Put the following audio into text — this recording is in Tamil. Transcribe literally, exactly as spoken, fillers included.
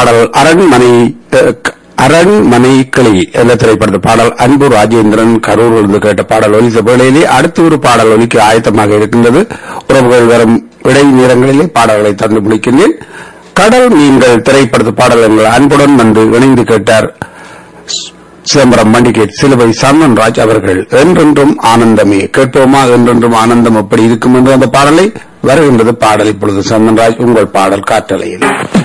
பாடல் அரண்மனை அரண்மனை கிளி என்ற திரைப்படத்து பாடல் அன்பு ராஜேந்திரன் கரூர் இருந்து கேட்ட பாடல் ஒலித்த வேளையிலே அடுத்த ஒரு பாடல் ஒலிக்கு ஆயத்தமாக இருக்கின்றது. உறவுகள் வரும் இடை நேரங்களிலே பாடல்களை தந்து முடிக்கின்றேன். கடல் மீன்கள் திரைப்படத்து பாடல் எங்கள் அன்புடன் வந்து இணைந்து கேட்டார் சிதம்பரம் மண்டிகேட் சிலுவை சந்தன்ராஜ் அவர்கள். என்றென்றும் ஆனந்தமே கேட்போமா, என்றென்றும் ஆனந்தம் எப்படி இருக்கும் என்று அந்த பாடலை வருகின்றது பாடல். இப்பொழுது சந்தன்ராஜ் உங்கள் பாடல் காற்றலையில்.